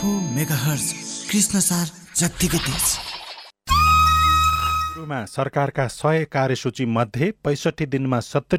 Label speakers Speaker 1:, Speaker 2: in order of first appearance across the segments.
Speaker 1: आफू मेगाहर्ज कृष्ण सार जत्तिकै तेज।
Speaker 2: सरकारका 100 कार्यसूची मध्ये 65 दिनमा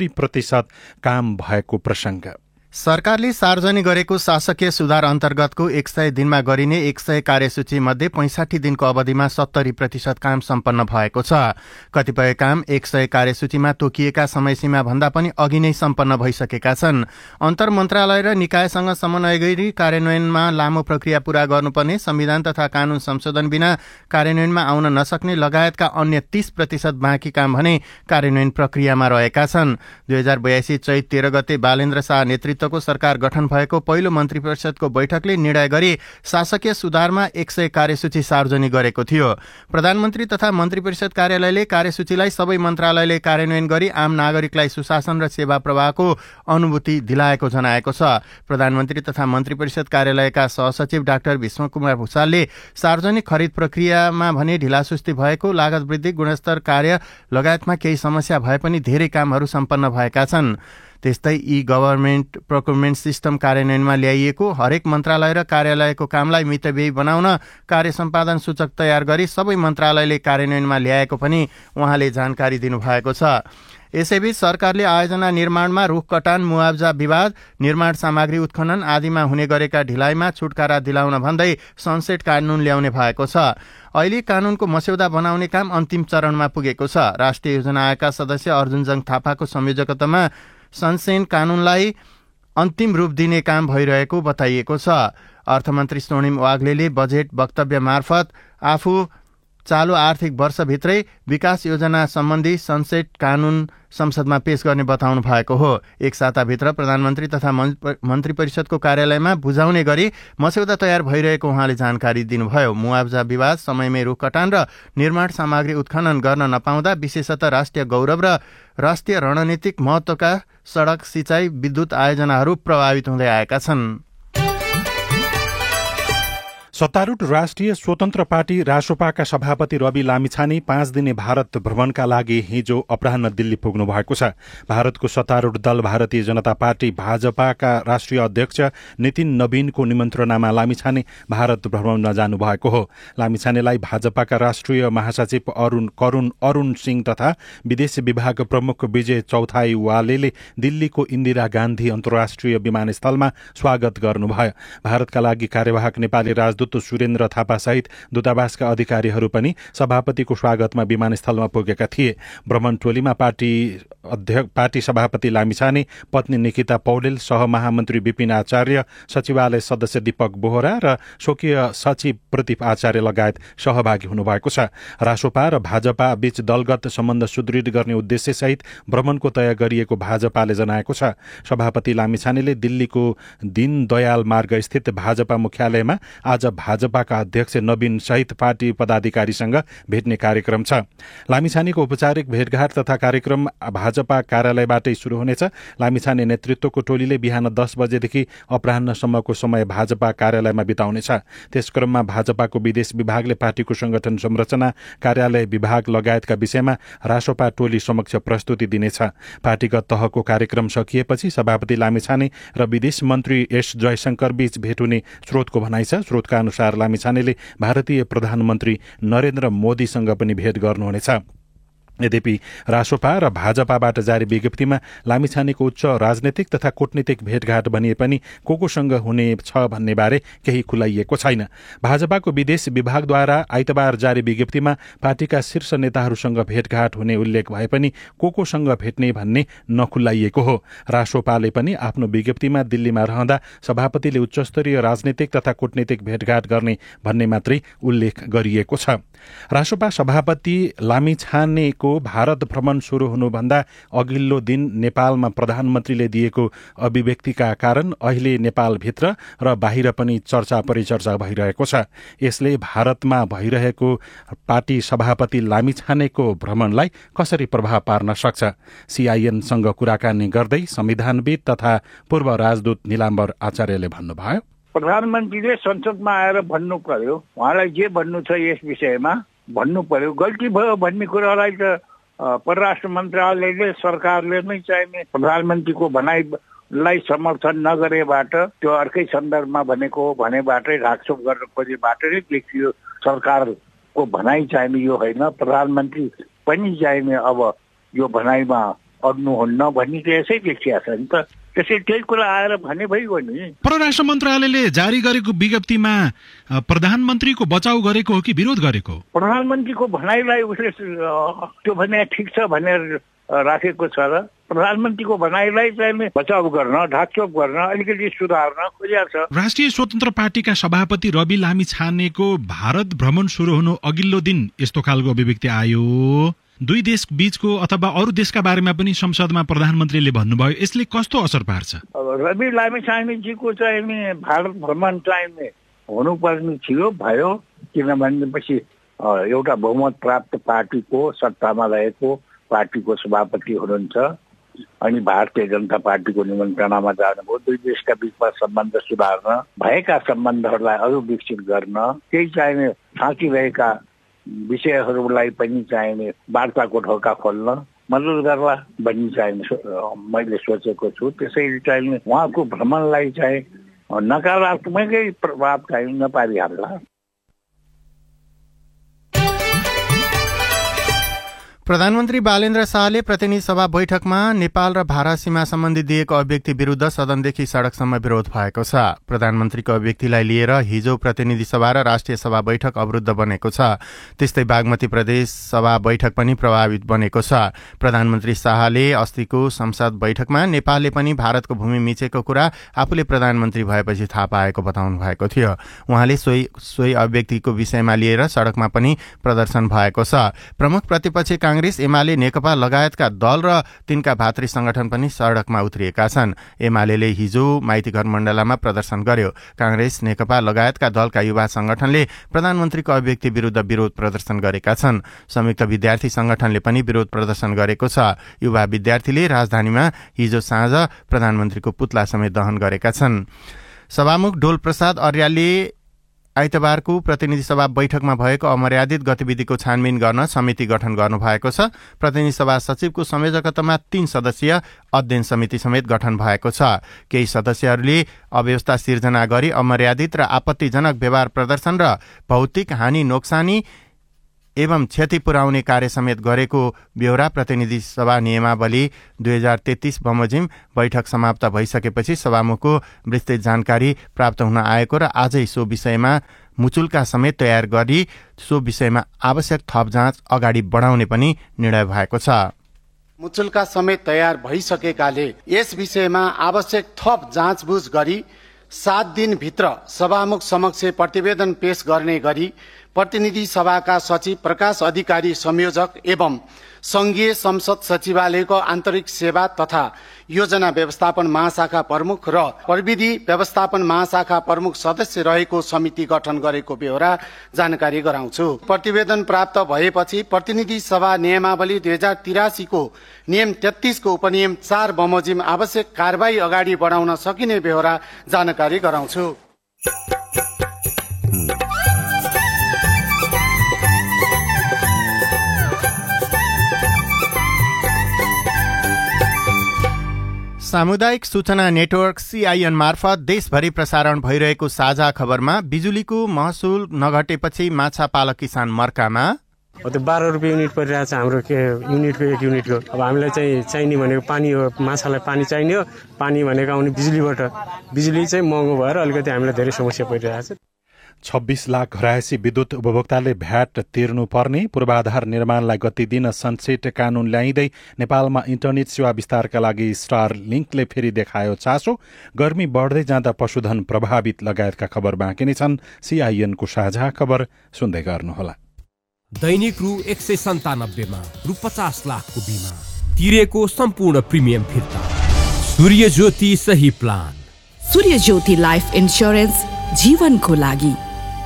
Speaker 2: 70% काम भएको प्रसङ्ग।
Speaker 3: सरकारले सार्वजनिक गरेको शासकीय सुधार अन्तर्गतको 100 दिनमा गरिने 100 कार्यसूची मध्ये 65 दिनको अवधिमा 70% काम सम्पन्न भएको छ। कतिपय काम 100 कार्यसूचीमा तोकिएका समयसीमा भन्दा पनि अघि नै सम्पन्न भइसकेका छन्। अन्तर मन्त्रालय र निकायसँग समन्वय गरी कार्यान्वयनमा लामो प्रक्रिया पूरा गर्नुपर्ने, संविधान तथा कानून संशोधन बिना कार्यान्वयनमा आउन नसक्ने लगायतका अन्य 30% बाँकी काम भने कार्यान्वयन प्रक्रियामा रहेका छन्। 2082 चैत 13 गते बालेन्द्र शाह नेतृत्व को सरकार गठन भएको पहिलो मन्त्री परिषदको बैठकले निर्णय गरी शासकीय सुधारमा 100 कार्यसूची सार्वजनिक गरेको थियो। प्रधानमन्त्री तथा मन्त्री परिषद कार्यालयले कार्यसूचीलाई सबै मन्त्रालयले कार्यान्वयन गरी आम नागरिकलाई सुशासन र सेवा प्रवाहको अनुभूति दिलाएको जनाएको छ। प्रधानमन्त्री तथा मन्त्री परिषद कार्यालयका सहसचिव डाक्टर विष्णुकुमार भुषालले सार्वजनिक खरिद प्रक्रियामा भने ढिलासुस्ती भएको, लागत वृद्धि, गुणस्तर कार्य लगायतमा केही समस्या भए पनि धेरै कामहरू सम्पन्न भएका छन्। त्यस्तै गभर्मेन्ट प्रोक्युरमेन्ट सिस्टम कार्यान्वयनमा ल्याइएको हरेक मन्त्रालय र कार्यालयको कामलाई मितव्ययी बनाउन कार्य सम्पादन सूचक तयार गरी सबै मन्त्रालयले कार्यान्वयनमा ल्याएको पनि उहाँले जानकारी दिनुभएको छ। यसैबीच सरकारले आयोजना निर्माणमा रुख कटान, मुआवजा विवाद, निर्माण सामग्री उत्खनन आदिमा हुने गरेका ढिलाइमा छुटकारा दिलाउन भन्दै सनसेट कानून ल्याउने भएको छ। अहिले कानूनको मस्यौदा बनाउने काम अन्तिम चरणमा पुगेको छ। राष्ट्रिय योजना आयोगका सदस्य अर्जुनजङ थापाको संयोजकतामा सनसेट कानूनलाई अन्तिम रूप दिने काम भइरहेको बताइएको छ। अर्थमन्त्री स्वर्णिम वाग्लेले बजेट वक्तव्य मार्फत आफू चालू आर्थिक वर्षभित्रै विकास योजना सम्बन्धी सनसेट कानून संसदमा पेश गर्ने बताउनु भएको हो। एक साताभित्र प्रधानमन्त्री तथा मन्त्री परिषदको कार्यालयमा बुझाउने गरी मस्यौदा तयार भइरहेको उहाँले जानकारी दिनुभयो। मुआवजा विवाद, समयमै रुख कटान र निर्माण सामग्री उत्खनन गर्न नपाउँदा विशेषतः राष्ट्रिय गौरव र राष्ट्रिय रणनीतिक महत्त्वका सडक, सिँचाइ, विद्युत आयोजनाहरू प्रभावित हुँदै आएका छन्।
Speaker 2: सत्तारूढ राष्ट्रिय स्वतन्त्र पार्टी रासोपाका सभापति रवि लामिछाने 5 दिने भारत भ्रमणका लागि हिजो अपराह्न दिल्ली पुग्नु भएको छ। भारतको सत्तारूढ दल भारतीय जनता पार्टी भाजपाका राष्ट्रिय अध्यक्ष नितिन नवीनको निमन्त्रणामा लामिछाने भारत भ्रमणमा जानु भएको हो। लामिछानेलाई भाजपाका राष्ट्रिय महासचिव अरुण सिंह तथा विदेश विभाग प्रमुख विजय चौथाईवालेले दिल्लीको इन्दिरा गान्धी अन्तर्राष्ट्रिय विमानस्थलमा स्वागत गर्नुभयो। भारतका लागि कार्यवाहक नेपाली राजदूत सुरेन्द्र थापा सहित दूतावासका अधिकारीहरू पनि सभापतिको स्वागतमा विमानस्थलमा पुगेका थिए। भ्रमण टोलीमा पार्टी सभापति लामिछाने, पत्नी निकिता पौडेल, सहमहामन्त्री विपिन आचार्य, सचिवालय सदस्य दीपक बोहरा र स्वकीय सचिव प्रदीप आचार्य लगायत सहभागी हुनुभएको छ। रासोपा र भाजपा बीच दलगत सम्बन्ध सुदृढ गर्ने उद्देश्यसहित भ्रमणको तय गरिएको भाजपाले जनाएको छ। सभापति लामिछानेले दिल्लीको दीनदयाल मार्ग स्थित भाजपा मुख्यालयमा आज भाजपाका अध्यक्ष नवीन सहित पार्टी पदाधिकारीसँग भेट्ने कार्यक्रम छ। लामिछानेको औपचारिक भेटघाट तथा कार्यक्रम भाजपा कार्यालयबाटै शुरू हुनेछ। लामिछाने नेतृत्वको टोलीले बिहान 10 बजेदेखि अपराह्नसम्मको समय भाजपा कार्यालयमा बिताउनेछ। त्यसक्रममा भाजपाको विदेश विभागले पार्टीको संगठन संरचना, कार्यालय विभाग लगायतका विषयमा रासोपा टोली समक्ष प्रस्तुति दिनेछ। पार्टीगत तहको कार्यक्रम सकिएपछि सभापति लामिछाने र विदेश मन्त्री एस जयशंकर बीच भेट हुने स्रोतको भनाइ छ। स्रोतका अनुसार लामिछानेले भारतीय प्रधानमन्त्री नरेन्द्र मोदीसँग पनि भेट गर्नुहुनेछ। यद्यपि रासोपा र भाजपाबाट जारी विज्ञप्तिमा लामिछानेको उच्च राजनैतिक तथा कूटनीतिक भेटघाट भनिए पनि कोसँग हुनेछ भन्ने बारे केही खुलाइएको छैन। भाजपाको विदेश विभागद्वारा आइतबार जारी विज्ञप्तिमा पार्टीका शीर्ष नेताहरूसँग भेटघाट हुने उल्लेख भए पनि कोसँग भेट्ने भन्ने नखुलाइएको हो। रासोपाले पनि आफ्नो विज्ञप्तिमा दिल्लीमा रहँदा सभापतिले उच्चस्तरीय राजनैतिक तथा कूटनीतिक भेटघाट गर्ने भन्ने मात्रै उल्लेख गरिएको छ। रासोपा सभापति लामिछानेको भारत भ्रमण शुरू हुनुभन्दा अघिल्लो दिन नेपालमा प्रधानमन्त्रीले दिएको अभिव्यक्तिका कारण अहिले नेपालभित्र र बाहिर पनि चर्चा परिचर्चा भइरहेको छ। यसले भारतमा भइरहेको पार्टी सभापति लामिछानेको भ्रमणलाई कसरी प्रभाव पार्न सक्छ? सीआईएनसँग कुराकानी गर्दै संविधानविद तथा पूर्व राजदूत निलाम्बर आचार्यले भन्नुभयो,
Speaker 4: प्रधानमन्त्रीले संसदमा आएर भन्नु पर्यो, उहाँलाई जे भन्नु छ यस विषयमा भन्नु पर्यो। गल्ती भयो भन्ने कुरालाई त परराष्ट्र मन्त्रालयले, सरकारले नै चाहिने प्रधानमन्त्रीको भनाइ लाई समर्थन नगरेबाट त्यो अर्कै सन्दर्भमा भनेको भनेबाटै ढाकछोप गर्न खोजेबाट नै देखियो। सरकारको भनाइ चाहिने यो होइन, प्रधानमन्त्री पनि चाहिने अब यो भनाइमा अड्नुहुन्न भन्ने चाहिँ यसै देखिया छ नि त। त्यसै त्यही कुरा आएर भने भइगयो नि।
Speaker 2: परराष्ट्र मन्त्रालयले जारी गरेको विज्ञप्तिमा प्रधानमन्त्रीको बचाउ गरेको हो कि विरोध गरेको?
Speaker 4: प्रधानमन्त्रीको भनाइलाई उसले त्यो भने ठिक छ भनेर राखेको छ र प्रधानमन्त्रीको भनाइलाई चाहिँ बचाउ गर्न, ढाकछोप गर्न, अलिकति सुधार्न खोजेको छ।
Speaker 2: राष्ट्रिय स्वतन्त्र पार्टीका सभापति रवि लामिछानेको भारत भ्रमण सुरु हुनु अघिल्लो दिन यस्तो खालको अभिव्यक्ति आयो। दुई देश बीचको अथवा अरू देशका बारेमा पनि संसदमा प्रधानमन्त्रीले भन्नुभयो। यसले कस्तो असर पार्छ?
Speaker 4: रवि लामिछानेजीको चाहिँ भारत भ्रमण चाहिँ हुनुपर्ने थियो, भयो। किनभनेपछि एउटा बहुमत प्राप्त पार्टीको सत्तामा रहेको पार्टीको सभापति हुनुहुन्छ अनि भारतीय जनता पार्टीको निमन्त्रणामा जानुभयो। दुई देशका बीचमा सम्बन्ध सुधार्न, भएका सम्बन्धहरूलाई अरू विकसित गर्न, केही चाहिने थाँकी रहेका विषयहरूलाई पनि चाहिने वार्ताको ढोका खोल्न मद्दत गर्ला भन्ने चाहिँ मैले सोचेको छु। त्यसैले चाहिँ उहाँको भ्रमणलाई चाहिँ नकारात्मकै प्रभाव चाहिँ नपारिहाल्ला।
Speaker 3: प्रधानमन्त्री बालेन्द्र शाहले प्रतिनिधि सभा बैठकमा नेपाल र भारत सीमा सम्बन्धी दिएको अभिव्यक्ति विरुद्ध सदनदेखि सडकसम्म विरोध भएको छ। प्रधानमन्त्रीको अभिव्यक्तिलाई लिएर हिजो प्रतिनिधि सभा र राष्ट्रिय सभा बैठक अवरुद्ध बनेको छ। त्यस्तै बागमती प्रदेश सभा बैठक पनि प्रभावित बनेको छ। प्रधानमन्त्री शाहले अस्तिको संसद बैठकमा नेपालले पनि भारतको भूमि मिचेको कुरा आफूले प्रधानमन्त्री भएपछि थाहा पाएको बताउनु भएको थियो। उहाँले सोही अभिव्यक्तिको विषयमा लिएर सडकमा पनि प्रदर्शन भएको छ। प्रमुख प्रतिपक्षी कांग्रेस, एमाले, नेकपा लगायतका दल र तिनका भातृ संगठन पनि सडकमा उत्रिएका छन्। एमाले हिजो माइतीघर मण्डलामा प्रदर्शन गर्यो। कांग्रेस, नेकपा लगायतका दलका युवा संगठनले प्रधानमन्त्रीको अभिव्यक्ति विरुद्ध विरोध प्रदर्शन गरेका छन्। संयुक्त विद्यार्थी संगठनले पनि विरोध प्रदर्शन गरेको छ। युवा विद्यार्थीले राजधानीमा हिजो साँझ प्रधानमन्त्रीको पुतला समेत दहन गरेका छन्। सभामुख डोल प्रसाद अर्यालले आइतबारको प्रतिनिधि सभा बैठकमा भएको अमर्यादित गतिविधिको छानबिन गर्न समिति गठन गर्नुभएको छ। प्रतिनिधि सभा सचिवको संयोजकत्वमा 3 सदस्यीय अध्ययन समिति समेत गठन भएको छ। केही सदस्यहरूले अव्यवस्था सिर्जना गरी अमर्यादित र आपत्तिजनक व्यवहार प्रदर्शन र भौतिक हानि नोक्सानी एवं क्षति पुर्याउने कार्य समेत गरेको ब्यौरा प्रतिनिधि सभा नियमावली 2033 बमोजिम बैठक समाप्त भइसकेपछि सभामुखको विस्तृत जानकारी प्राप्त हुन आएको र आजै सो विषयमा मुचुल्का समेत तयार गरी सो विषयमा आवश्यक थप जाँच अगाडि बढाउने पनि निर्णय भएको छ।
Speaker 5: मुचुल्का समेत तयार भइसकेकाले यस विषयमा आवश्यक थप जाँचबुझ गरी 7 दिनभित्र सभामुख समक्ष प्रतिवेदन पेश गर्ने गरी प्रतिनिधि सभाका सचिव प्रकाश अधिकारी संयोजक एवं संघीय संसद सचिवालयको आन्तरिक सेवा तथा योजना व्यवस्थापन महाशाखा प्रमुख र प्रविधि व्यवस्थापन महाशाखा प्रमुख सदस्य रहेको समिति गठन गरेको बेहोरा जानकारी गराउँछु। प्रतिवेदन प्राप्त भएपछि प्रतिनिधि सभा नियमावली 2083 को नियम 33 को उपनियम 4 बमोजिम आवश्यक कारबाही अगाडि बढाउन सकिने बेहोरा जानकारी गराउँछु।
Speaker 3: सामुदायिक सूचना नेटवर्क CIN मार्फत देशभरि प्रसारण भइरहेको साझा खबरमा बिजुलीको महसुल नघटेपछि माछा पालक किसान मर्कामा।
Speaker 6: त्यो 12 रुपियाँ युनिट परिरहेको छ हाम्रो युनिटको 1 युनिटको। अब हामीलाई चाहिँ चाहिने भनेको पानी हो, माछालाई पानी चाहिने हो। पानी भनेको आउने बिजुलीबाट। बिजुली चाहिँ महँगो भएर अलिकति हामीलाई धेरै समस्या परिरहेको छ।
Speaker 2: 26 लाख घरायसी विद्युत उपभोक्ताले भ्याट तिर्नुपर्ने पूर्वाधार निर्माणलाई गति दिन सनसेट कानून ल्याइँदै नेपालमा इन्टरनेट सेवा विस्तारका लागि स्टार लिङ्कले फेरि देखायो चासो। गर्मी बढ्दै जाँदा पशुधन प्रभावित लगायतका खबर बाँकी नै छन्। CIN को साझा खबर सुन्दै गर्नुहोला।
Speaker 7: दैनिक रु 197 मा रु 50 लाखको बिमा तिरेको सम्पूर्ण प्रिमियम फिर्ता। सूर्य ज्योति सही प्लान।
Speaker 8: सूर्य ज्योति लाइफ इन्स्योरेन्स जीवनको लागि।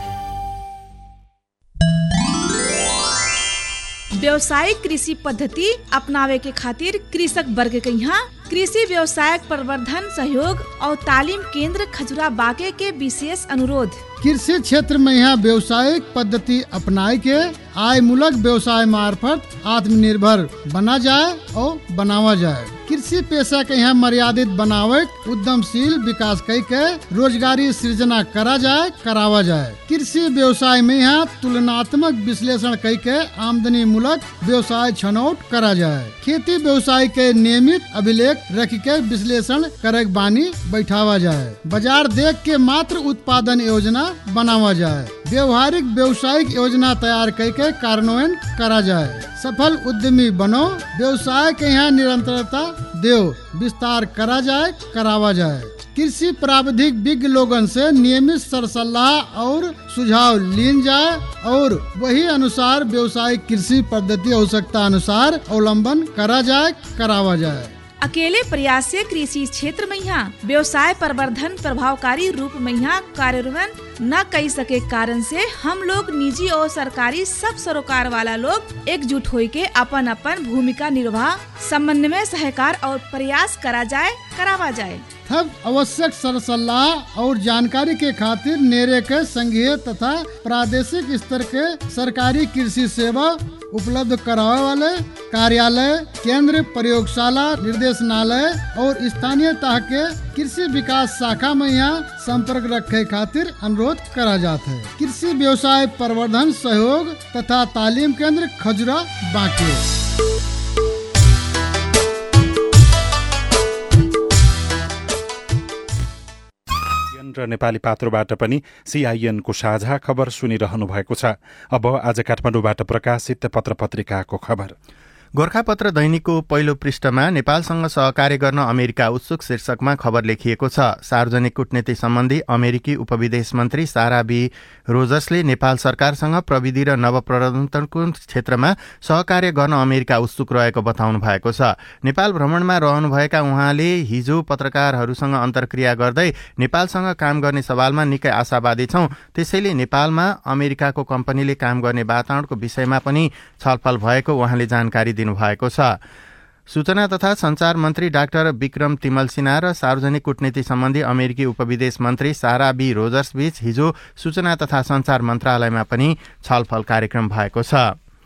Speaker 9: व्यावसायिक कृषि पद्धति अपनावे के खातिर कृषक वर्ग के यहाँ कृषि व्यवसायक प्रवर्धन सहयोग और तालीम केंद्र खजुरा बाके के विशेष अनुरोध।
Speaker 10: कृषि क्षेत्र में यहाँ व्यावसायिक पद्धति अपनाए के आय मूलक व्यवसाय मार्फत आत्मनिर्भर बना जाए और बनावा जाए। कृषि पेशा के यहाँ मर्यादित बनावे उद्यमशील विकास कई के रोजगारी सृजना करा जाए करावा जाए। कृषि व्यवसाय में यहाँ तुलनात्मक विश्लेषण कई के आमदनी मूलक व्यवसाय छनौट करा जाए। खेती व्यवसाय के नियमित अभिलेख रख के विश्लेषण करे बानी बैठावा जाए। बाजार देख के मात्र उत्पादन योजना बनावा जाए। व्यवहारिक व्यवसायिक योजना तैयार करके कार्यान्वयन करा जाए। सफल उद्यमी बनो, व्यवसाय के यहाँ निरंतरता देव विस्तार करा जाए करावा जाए। कृषि प्राविधिक विज्ञ लोगन से नियमित सरसलाह और सुझाव लीन जाए और वही अनुसार व्यवसायिक कृषि पद्धति आवश्यकता अनुसार अवलंबन करा जाए करावा जाए।
Speaker 9: अकेले प्रयास से कृषि क्षेत्र में यहाँ व्यवसाय प्रवर्धन प्रभावकारी रूप में यहाँ कार्यान्वयन न कर सके कारण से हम लोग निजी और सरकारी सब सरोकार वाला लोग एकजुट होकर के अपन अपन भूमिका निर्वाह संबंध में सहकार और प्रयास करा जाए करावा जाए।
Speaker 10: तब आवश्यक सरसलाह और जानकारी के खातिर नेरे के संघीय तथा प्रादेशिक स्तर के सरकारी कृषि सेवा उपलब्ध करावे वाले कार्यालय, केंद्र, प्रयोगशाला, निर्देशनालय और स्थानीय तह के कृषि विकास शाखा में यहाँ संपर्क रखे खातिर अनुरोध करा जाता है। कृषि व्यवसाय प्रवर्धन सहयोग तथा तालीम केंद्र खजुरा बांके।
Speaker 2: र नेपाली पात्रोबाट पनि CIN-को साझा खबर सुनिरहनु भएको छ। अब आज काठमाडौँबाट प्रकाशित पत्र-पत्रिकाको खबर।
Speaker 3: गोर्खापत्र दैनिकको पहिलो पृष्ठमा नेपालसँग सहकार्य गर्न अमेरिका उत्सुक शीर्षकमा खबर लेखिएको छ। सार्वजनिक कूटनीति सम्बन्धी अमेरिकी उपविदेश मन्त्री सारा बी रोजर्सले नेपाल सरकारसँग प्रविधि र नवप्रवर्धनको क्षेत्रमा सहकार्य गर्न अमेरिका उत्सुक रहेको बताउनु भएको छ। नेपाल भ्रमणमा रहनुभएका उहाँले हिजो पत्रकारहरूसँग अन्तर्क्रिया गर्दै नेपालसँग काम गर्ने सवालमा निकै आशावादी छौं, त्यसैले नेपालमा अमेरिकाको कम्पनीले काम गर्ने वातावरणको विषयमा पनि छलफल भएको उहाँले जानकारी दिनुभएको छ। सूचना तथा संचार मन्त्री डाक्टर विक्रम तिमल सिन्हा र सार्वजनिक कूटनीति सम्बन्धी अमेरिकी उपविदेश मन्त्री सारा बी रोजर्स बीच हिजो सूचना तथा संचार मन्त्रालयमा पनि छलफल कार्यक्रम भएको छ।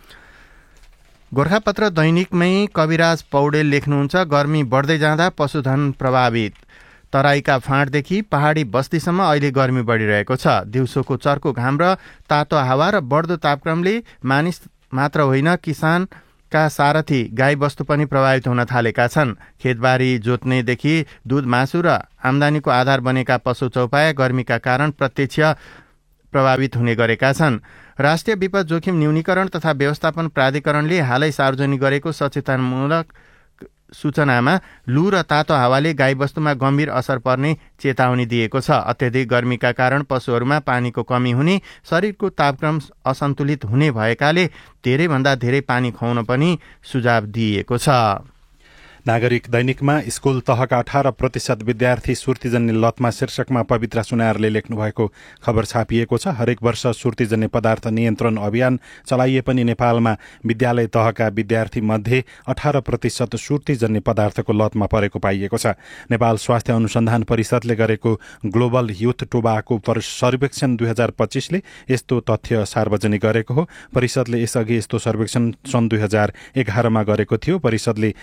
Speaker 3: गोर्खापत्र दैनिकमै कविराज पौडेल लेख्नुहुन्छ, गर्मी बढ्दै जाँदा पशुधन प्रभावित। तराईका फाँटदेखि पहाडी बस्तीसम्म अहिले गर्मी बढिरहेको छ। दिउँसोको चर्को घाम र तातो हावा र बढ्दो तापक्रमले मानिस मात्र होइन किसान का सारथी गाई वस्तु पनि प्रभावित हुन थालेका छन्। खेतबारी जोत्नेदेखि दूध मासु र आमदानीको आधार बनेका पशु चौपाया गर्मीका कारण प्रत्यक्ष प्रभावित हुने गरेका छन्। राष्ट्रिय विपद जोखिम न्यूनीकरण तथा व्यवस्थापन प्राधिकरणले हालै सार्वजनिक गरेको सचेतनामूलक सूचनामा लू र तातो हावाले गाईवस्तुमा गम्भीर असर पर्ने चेतावनी दिएको छ। अत्यधिक गर्मीका कारण पशुहरूमा पानीको कमी हुने, शरीरको तापक्रम असन्तुलित हुने भएकाले धेरैभन्दा धेरै पानी खुवाउन पनि सुझाव दिइएको छ।
Speaker 2: नागरिक दैनिकमा स्कूल तहका 18% विद्यार्थी सुर्तीजन्य लतमा शीर्षकमा पवित्र सुनारले लेख्नु भएको खबर छापिएको छ। हरेक वर्ष सुर्तीजन्य पदार्थ नियन्त्रण अभियान चलाइए पनि नेपालमा विद्यालय तहका विद्यार्थी मध्ये 18% सुर्तीजन्य पदार्थको लतमा परेको पाइएको छ। नेपाल स्वास्थ्य अनुसन्धान परिषदले गरेको ग्लोबल युथ टोबाको सर्वेक्षण 2025ले यस्तो तथ्य सार्वजनिक गरेको हो। परिषदले यसअघि यस्तो सर्वेक्षण सन् 2011मा गरेको थियो। परिषदले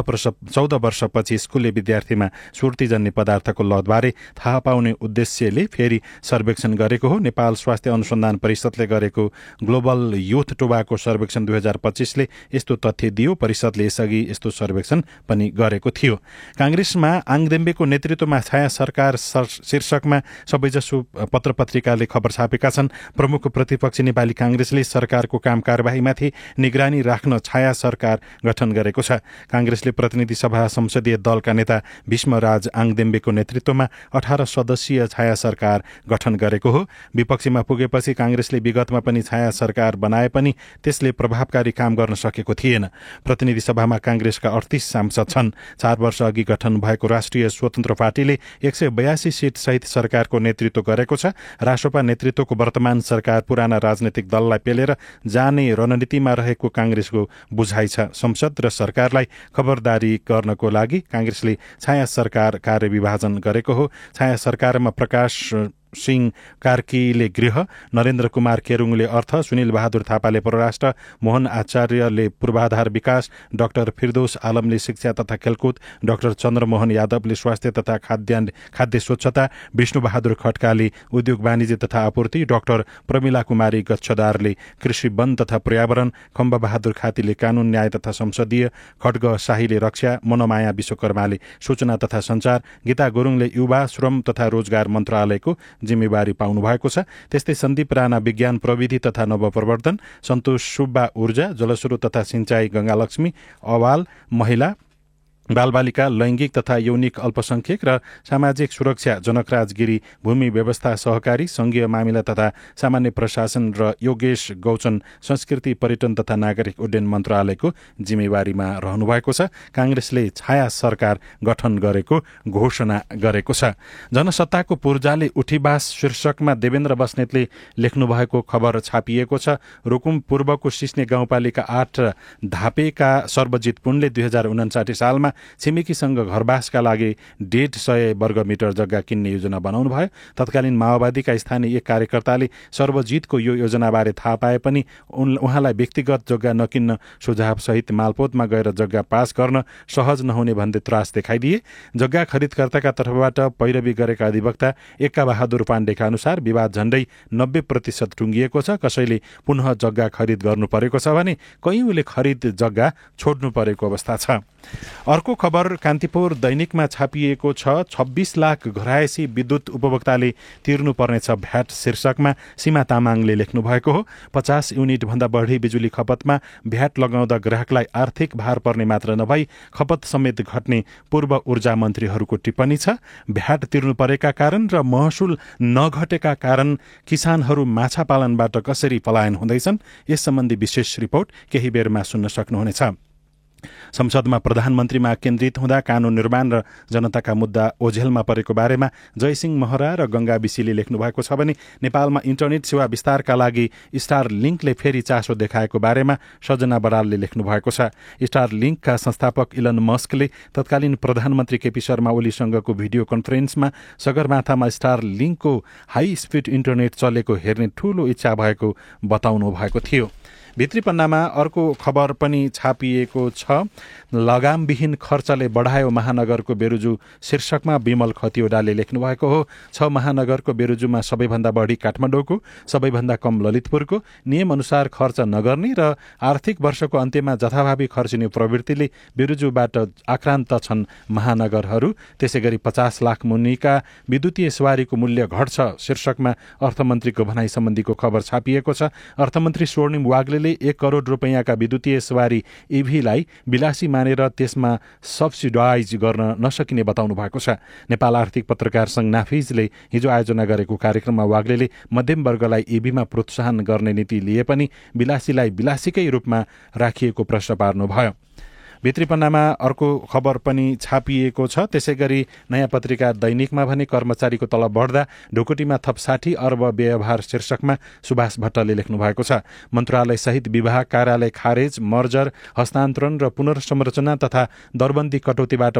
Speaker 2: 14 वर्षपछि स्कुले विद्यार्थीमा सुर्तीजन्य पदार्थको लतबारे थाहा पाउने उद्देश्यले फेरि सर्वेक्षण गरेको हो। नेपाल स्वास्थ्य अनुसन्धान परिषदले गरेको ग्लोबल युथ टोबाको सर्वेक्षण 2025ले यस्तो तथ्य दियो। परिषदले यसअघि यस्तो सर्वेक्षण पनि गरेको थियो। कांग्रेसमा आङदेम्बेको नेतृत्वमा छाया सरकार शीर्षकमा सबैजसो पत्रपत्रिकाले खबर छापेका छन्। प्रमुख प्रतिपक्षी नेपाली कांग्रेसले सरकारको काम कारबाहीमाथि निगरानी राख्न छाया सरकार गठन गरेको छ। कांग्रेसले प्रतिनिधि सभा संसदीय दलका नेता भीष्मराज आङदेम्बेको नेतृत्वमा 18 सदस्यीय छाया सरकार गठन गरेको हो। विपक्षीमा पुगेपछि कांग्रेसले विगतमा पनि छाया सरकार बनाए पनि त्यसले प्रभावकारी काम गर्न सकेको थिएन। प्रतिनिधि सभामा कांग्रेसका 38 सांसद छन्। 4 वर्ष अघि गठन भएको राष्ट्रिय स्वतन्त्र पार्टीले 182 सीट सहित सरकारको नेतृत्व गरेको छ। रासोपा नेतृत्वको वर्तमान सरकार पुराना राजनैतिक दललाई पेलेर जाने रणनीतिमा रहेको कांग्रेसको बुझाइ छ। संसद र सरकारलाई खबरदारी गर्नको लागि कांग्रेसले छाया सरकार कार्यविभाजन गरेको हो। छाया सरकारमा प्रकाश सिंह कार्कीले गृह, नरेन्द्र कुमार केरुङले अर्थ, सुनिल बहादुर थापाले परराष्ट्र, मोहन आचार्यले पूर्वाधार विकास, डाक्टर फिरदौस आलमले शिक्षा तथा खेलकुद, डाक्टर चन्द्रमोहन यादवले स्वास्थ्य तथा खाद्य स्वच्छता, विष्णु बहादुर खड्काले उद्योग वाणिज्य तथा आपूर्ति, डाक्टर प्रमिला कुमारी गच्छदारले कृषि वन तथा पर्यावरण, खम्बा बहादुर खातीले कानून न्याय तथा संसदीय, खड्ग शाहीले रक्षा, मनोमाया विश्वकर्माले सूचना तथा संचार, गीता गुरुङले युवा, श्रम तथा रोजगार मन्त्रालयको जिम्मेवारी पाउनु भएको छ। त्यस्तै सन्दीप राणा विज्ञान प्रविधि तथा नवप्रवर्धन, सन्तोष सुब्बा ऊर्जा, जलस्रोत तथा सिंचाई, गंगालक्ष्मी अवाल महिला, बालबालिका, लैंगिक तथा यौनिक अल्पसंख्यक र सामाजिक सुरक्षा, जनकराज गिरी भूमि व्यवस्था सहकारी, संघीय मामिला तथा सामान्य प्रशासन र योगेश गौचन संस्कृति पर्यटन तथा नागरिक उड्डयन मन्त्रालयको जिम्मेवारीमा रहनु भएको छ। कांग्रेसले छाया सरकार गठन गरेको घोषणा गरेको छ। जनसत्ताको पूर्जाले उठीबास शीर्षकमा देवेन्द्र बस्नेतले लेख्नु भएको खबर छापिएको छ। रुकुम पूर्वको सिस्ने गाउँपालिका 8 धापेका सर्वजित पुनले 2059 सालमा छिमेकीसँग घरबासका लागि 150 वर्गमिटर जग्गा किन्ने योजना बनाउनु भयो। तत्कालीन माओवादीका स्थानीय एक कार्यकर्ताले सर्वजितको यो योजनाबारे थाहा पाए पनि उहाँलाई व्यक्तिगत जग्गा नकिन्न सुझावसहित मालपोतमा गएर जग्गा पास गर्न सहज नहुने भन्दै त्रास देखाइदिए। जग्गा खरिदकर्ताका तर्फबाट पैरवी गरेका अधिवक्ता एक्का बहादुर पाण्डेका अनुसार विवाद झण्डै 90% टुङ्गिएको छ। कसैले पुनः जग्गा खरिद गर्नु परेको छ भने कयौंले खरिद जग्गा छोड्नु परेको अवस्था छ। अर्को खबर कान्तिपुर दैनिकमा छापिएको छ। 26 लाख घरायसी विद्युत उपभोक्ताले तिर्नुपर्नेछ भ्याट शीर्षकमा सीमा तामाङले लेख्नु भएको हो। 50 युनिट भन्दा बढी बिजुली खपतमा भ्याट लगाउँदा ग्राहकलाई आर्थिक भार पर्ने मात्र नभई खपत समेत घट्ने पूर्व ऊर्जा मन्त्रीहरूको टिप्पणी छ। भ्याट तिर्नु परेका कारण र महसुल नघटेका कारण किसानहरू माछा पालनबाट कसरी पलायन हुँदैछन्, यस सम्बन्धी विशेष रिपोर्ट केही बेरमा सुन्न सक्नुहुनेछ। संसदमा प्रधानमन्त्रीमा केन्द्रित हुँदा कानून निर्माण र जनताका मुद्दा ओझेलमा परेको बारेमा जयसिंह महरा र गंगा विशीले लेख्नु भएको छ भने नेपालमा इन्टरनेट सेवा विस्तारका लागि स्टार लिङ्कले फेरि चासो देखाएको बारेमा सजना बरालले लेख्नु भएको छ। स्टार लिङ्कका संस्थापक इलन मस्कले तत्कालीन प्रधानमन्त्री KP Sharma ओलीसँगको video कन्फरेन्समा सगरमाथामा star लिङ्कको high speed internet चलेको हेर्ने ठूलो इच्छा भएको बताउनु भएको थियो। भित्री पन्नामा अर्को खबर पनि छापिएको छ। लगामविहीन खर्चले बढायो महानगरको बेरुजु शीर्षकमा विमल खतिवडाले लेख्नु भएको हो। 6 महानगरको बेरुजुमा सबैभन्दा बढी काठमाडौँको, सबैभन्दा कम ललितपुरको, नियम अनुसार खर्च नगर्ने र आर्थिक वर्षको अन्त्यमा जथाभावी खर्चिने प्रवृत्तिले बेरुजुबाट आक्रान्त छन् महानगरहरू। त्यसैगरी 50 लाख मुनिका विद्युतीय सवारीको मूल्य घट्छ शीर्षकमा अर्थमन्त्रीको भनाइ सम्बन्धीको खबर छापिएको छ। अर्थमन्त्री स्वर्णिम वाग्ले 1 करोड रुपैयाँका विद्युतीय सवारी इभीलाई विलासी मानेर त्यसमा सब्सिडाइज गर्न नसकिने बताउनु भएको छ। नेपाल आर्थिक पत्रकार संघ नाफिजले हिजो आयोजना गरेको कार्यक्रममा वाग्लेले मध्यम वर्गलाई इभीमा प्रोत्साहन गर्ने नीति लिए पनि विलासीलाई विलासीकै रूपमा राखिएको प्रश्न पार्नुभयो। भित्री पन्नामा अर्को खबर पनि छापिएको छ। त्यसैगरी नयाँ पत्रिका दैनिकमा भने कर्मचारीको तलब बढ्दा ढुकुटीमा थप 60 अर्ब व्यवहार शीर्षकमा सुभाष भट्टले लेख्नु भएको छ। मन्त्रालय सहित विभाग कार्यालय खारेज, मर्जर, हस्तान्तरण र पुनर्संरचना तथा दरबन्दी कटौतीबाट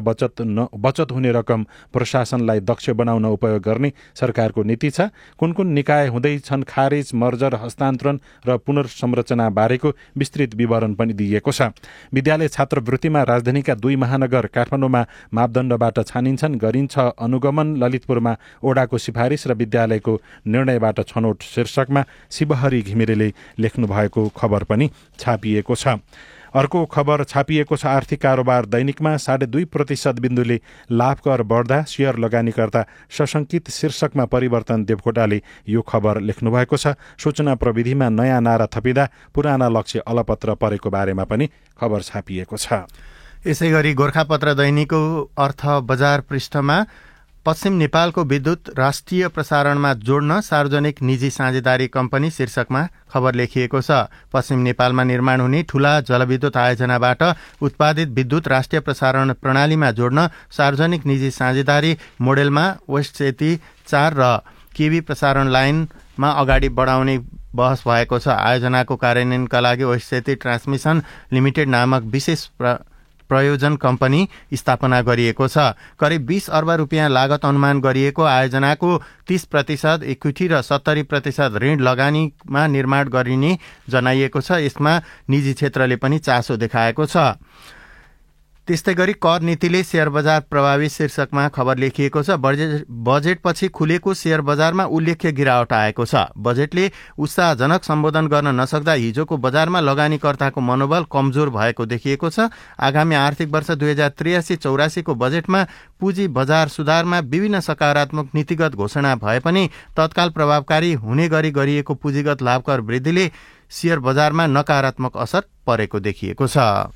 Speaker 2: बचत हुने रकम प्रशासनलाई दक्ष बनाउन उपयोग गर्ने सरकारको नीति छ। कुन कुन निकाय हुँदैछन् खारेज, मर्जर, हस्तान्तरण र पुनर्संरचना बारेको विस्तृत विवरण पनि दिइएको छ। विद्यालय छात्र वृत्तिमा राजधानीका 2 महानगर काठमाडौँमा मापदण्डबाट छानिन्छन्, गरिन्छ अनुगमन। ललितपुरमा ओडाको सिफारिस र विद्यालयको निर्णयबाट छनौट शीर्षकमा शिवहरी घिमिरेले लेख्नु भएको खबर पनि छापिएको छ। अर्को खबर छापिएको छ आर्थिक कारोबार दैनिकमा। 2.5% बिन्दुले लाभकर बढ्दा शेयर लगानीकर्ता सशंकित शीर्षकमा परिवर्तन देवकोटाले यो खबर लेख्नु भएको छ। सूचना प्रविधिमा नयाँ नारा थपिँदा पुराना लक्ष्य अलपत्र परेको बारेमा पनि खबर छापिएको छ।
Speaker 3: यसैगरी गोर्खापत्र दैनिकको अर्थ बजार पृष्ठमा पश्चिम नेपालको विद्युत राष्ट्रिय प्रसारणमा जोड्न सार्वजनिक निजी साझेदारी कम्पनी शीर्षकमा खबर लेखिएको छ। पश्चिम नेपालमा निर्माण हुने ठूला जलविद्युत आयोजनाबाट उत्पादित विद्युत राष्ट्रिय प्रसारण प्रणालीमा जोड्न सार्वजनिक निजी साझेदारी मोडेलमा वेस्ट सेती 4 र केबी प्रसारण लाइनमा अगाडि बढाउने बहस भएको छ। आयोजनाको कार्यान्वयनका लागि वेस्ट सेती ट्रान्समिसन लिमिटेड नामक विशेष प्रयोजन कम्पनी स्थापना गरिएको छ। करिब 20 अर्ब रुपियाँ लागत अनुमान गरिएको आयोजनाको 30% इक्विटी र 70% ऋण लगानीमा निर्माण गरिने जनाइएको छ। यसमा निजी क्षेत्रले पनि चासो देखाएको छ। त्यस्तै गरी कर नीतिले शेयर बजार प्रभावित शीर्षकमा खबर लेखिएको छ। बजेटपछि खुलेको शेयर बजारमा उल्लेख्य गिरावट आएको छ। बजेटले उत्साहजनक सम्बोधन गर्न नसक्दा हिजोको बजारमा लगानीकर्ताको मनोबल कमजोर भएको देखिएको छ। आगामी आर्थिक वर्ष 2083-84 को बजेटमा पुँजी बजार सुधारमा विभिन्न सकारात्मक नीतिगत घोषणा भए पनि तत्काल प्रभावकारी हुने गरी गरिएको पुँजीगत लाभकर वृद्धिले शेयर बजारमा नकारात्मक असर परेको देखिएको छ।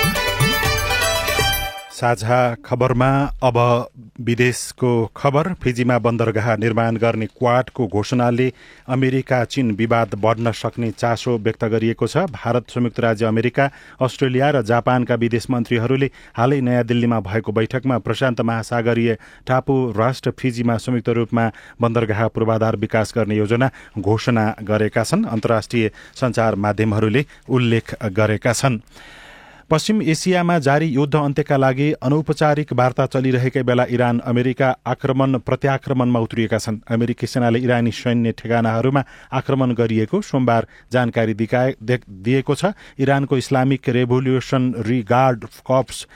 Speaker 2: साझा खबरमा अब विदेशको खबर। फिजीमा बन्दरगाह निर्माण गर्ने क्वाडको घोषणाले अमेरिका चीन विवाद बढ्न सक्ने चासो व्यक्त गरिएको छ। भारत, संयुक्त राज्य अमेरिका, अस्ट्रेलिया र जापानका विदेश मन्त्रीहरूले हालै नयाँ दिल्लीमा भएको बैठकमा प्रशान्त महासागरीय टापु राष्ट्र फिजीमा संयुक्त रूपमा बन्दरगाह पूर्वाधार विकास गर्ने योजना घोषणा गरेका छन्, अन्तर्राष्ट्रिय सञ्चार माध्यमहरूले उल्लेख गरेका छन्। पश्चिम एसियामा जारी युद्ध अन्त्यका लागि अनौपचारिक वार्ता चलिरहेकै बेला इरान अमेरिका प्रत्याक्रमणमा उत्रिएका छन्। अमेरिकी सेनाले इरानी सैन्य ठेगानाहरूमा आक्रमण गरिएको सोमबार जानकारी दिएको छ। इरानको इस्लामिक रेभोल्युसनरी गार्ड कर्प्स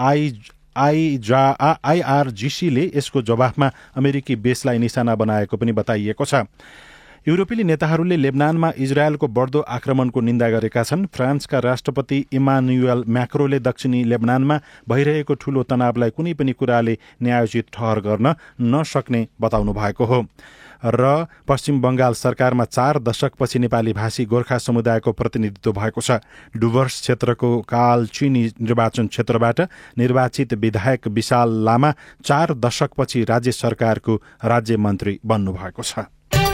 Speaker 2: IRGC-ले यसको जवाफमा अमेरिकी बेसलाई निशाना बनाएको पनि बताइएको छ। युरोपेली नेताहरूले लेबनानमा इजरायलको बढ्दो आक्रमणको निन्दा गरेका छन्। फ्रान्सका राष्ट्रपति इमानुएल म्याक्रोले दक्षिणी लेबनानमा भइरहेको ठूलो तनावलाई कुनै पनि कुराले न्यायोचित ठहर गर्न नसक्ने बताउनु भएको हो। र पश्चिम बंगाल सरकारमा 4 दशकपछि नेपाली भाषी गोर्खा समुदायको प्रतिनिधित्व भएको छ। डुवर्स क्षेत्रको कालचिनी निर्वाचन क्षेत्रबाट निर्वाचित विधायक विशाल लामा 4 दशकपछि राज्य सरकारको राज्य मन्त्री बन्नुभएको छ।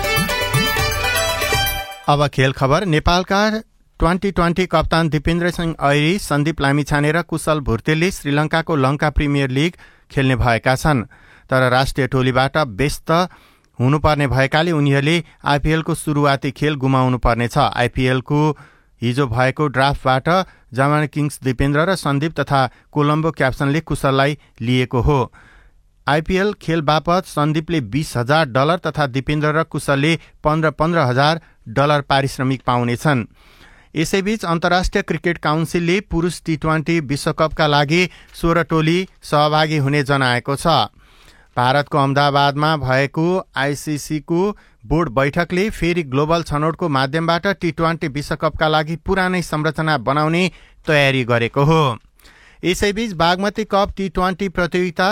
Speaker 3: अब खेल खबर। नेपालका 2020 कप्तान दिपेन्द्र सिंह ऐरी, सन्दीप लामिछाने र कुशल भुर्तेलले श्रीलंकाको लंका प्रिमियर लिग खेल्ने भएका छन्। तर राष्ट्रिय टोलीबाट व्यस्त हुनुपर्ने भएकाले उनीहरूले आईपीएलको सुरुवाती खेल गुमाउनु पर्नेछ। आईपीएलको हिजो भएको ड्राफ्टबाट जामान किङ्स दिपेन्द्र र सन्दीप तथा कोलम्बो क्याप्सनले कुशललाई लिएको हो। आईपीएल खेल बापत सन्दीपले $20,000 तथा दिपेन्द्र र कुशलले $15,000 पारिश्रमिक पाउनेछन्। यसैबीच अन्तर्राष्ट्रिय क्रिकेट काउन्सिलले पुरुष टी20 विश्वकपका लागि 16 टोली सहभागी हुने जनाएको छ। भारतको अहमदाबादमा भएको आईसीसीको बोर्ड बैठकले फेरि ग्लोबल छनौटको माध्यमबाट टी20 विश्वकपका लागि पुरानै संरचना बनाउने तयारी गरेको हो। यसैबीच बागमती कप टी20 प्रतियोगिता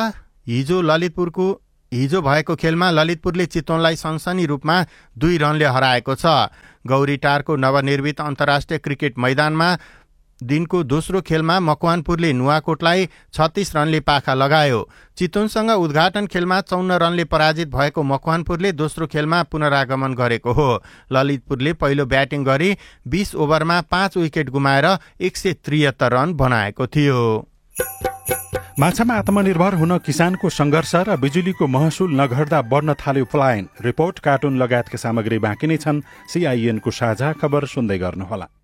Speaker 3: हिजो भएको खेलमा ललितपुरले चितवनलाई सनसनी रूपमा 2 रनले हराएको छ। गौरीटारको नवनिर्मित अन्तर्राष्ट्रिय क्रिकेट मैदानमा दिनको दोस्रो खेलमा मकवानपुरले नुवाकोटलाई 36 रनले पाखा लगायो। चितवनसँग उद्घाटन खेलमा 54 रनले पराजित भएको मकवानपुरले दोस्रो खेलमा पुनरागमन गरेको हो। ललितपुरले पहिलो ब्याटिङ गरी 20 ओभरमा 5 विकेट गुमाएर 173 रन बनाएको थियो।
Speaker 2: माछामा आत्मनिर्भर हुन किसानको सङ्घर्ष र बिजुलीको महसुल नघट्दा बढ्न थाल्यो पलायन। रिपोर्ट, कार्टुन लगायतका सामग्री बाँकी नै छन्। CIN को साझा खबर सुन्दै गर्नुहोला।